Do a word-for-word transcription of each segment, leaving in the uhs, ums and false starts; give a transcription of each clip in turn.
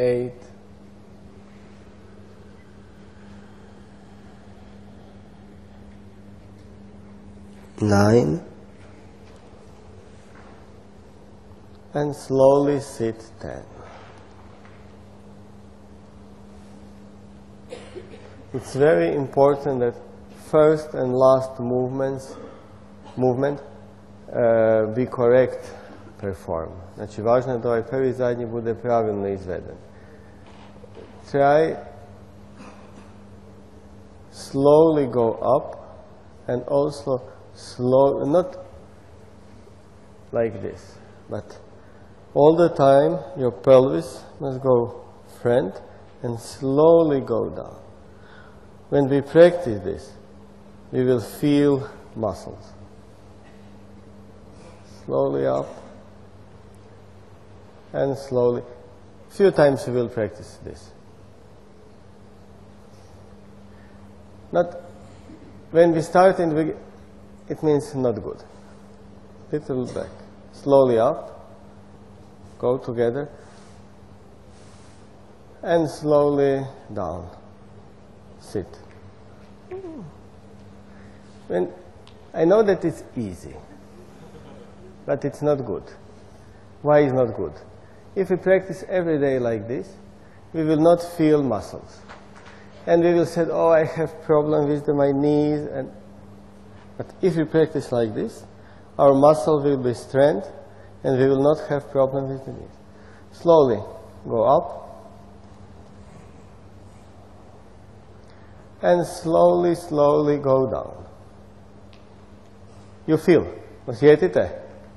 eight, nine, and slowly sit ten. It's very important that first and last movements, movement uh, be correct perform. Znači, važno je da ovaj prvi i zadnji bude pravilno izveden. Try slowly go up and also slow, not like this, but all the time your pelvis must go front and slowly go down. When we practice this, we will feel muscles. Slowly up and slowly. Few times we will practice this. Not when we start in the, it means not good. Little back, slowly up, go together, and slowly down. Sit. When I know that it's easy, but it's not good. Why is not good? If we practice every day like this, we will not feel muscles. And we will say, oh, I have problem with the, my knees. And, but if we practice like this, our muscle will be strength, and we will not have problem with the knees. Slowly go up, and slowly, slowly go down. You feel? Osjetite?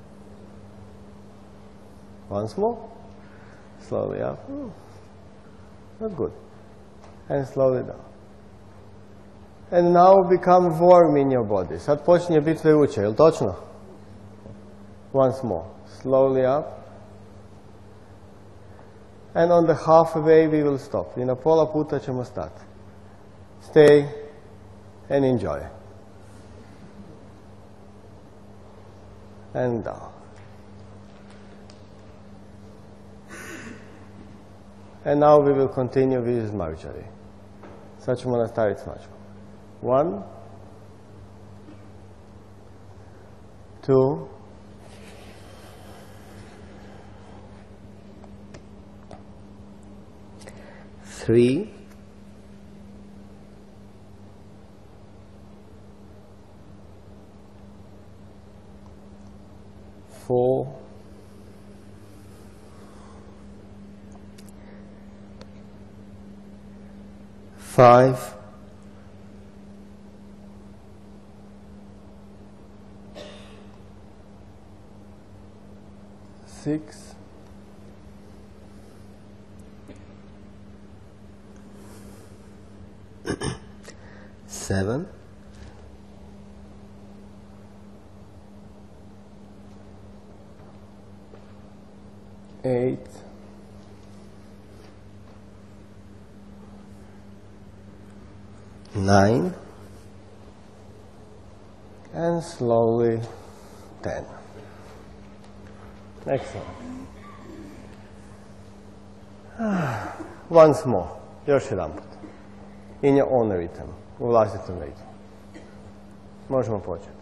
Once more. Slowly up. Hmm. Not good. And slowly down. And now become warm in your body. Sad počinje biti vruće, je li točno? Once more. Slowly up. And on the halfway we will stop. I na pola puta ćemo stati. Stay and enjoy. And down. And now we will continue with Marjorie. Sad ćemo nastaviti s mačkom. One, two, three, four, five, six, seven, eight, nine, and slowly ten. Excellent. Once more. Još jedan put. In your own rhythm. U vlastitom ritmu. Možemo početi.